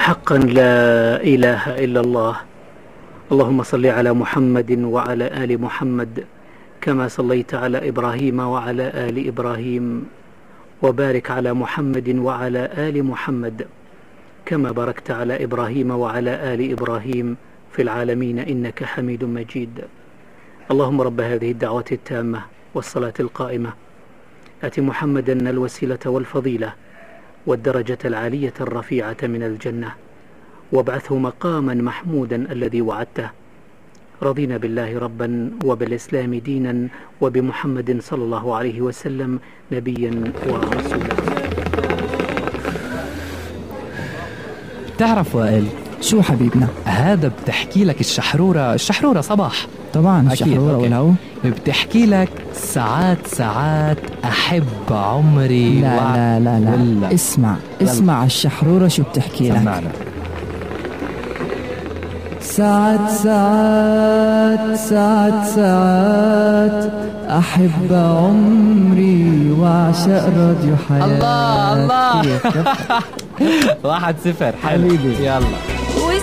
حقا لا إله إلا الله. اللهم صل على محمد وعلى آل محمد كما صليت على إبراهيم وعلى آل إبراهيم، وبارك على محمد وعلى آل محمد كما باركت على إبراهيم وعلى آل إبراهيم في العالمين إنك حميد مجيد. اللهم رب هذه الدعوة التامة والصلاة القائمة آت محمدا الوسيلة والفضيلة والدرجة العالية الرفيعة من الجنة، وابعثه مقاما محمودا الذي وعدته. رضينا بالله ربا وبالإسلام دينا وبمحمد صلى الله عليه وسلم نبيا ورسولا. تعرف وائل شو حبيبنا؟ هذا بتحكي لك الشحرورة صباح طبعا الشحرورة والهو بتحكي لك ساعات أحب عمري. لا لا لا لا اسمع الشحرورة شو بتحكي لك. سمعنا. ساعات أحب عمري وأعشق راديو حياتي. الله 1-0 حبيبي. يلا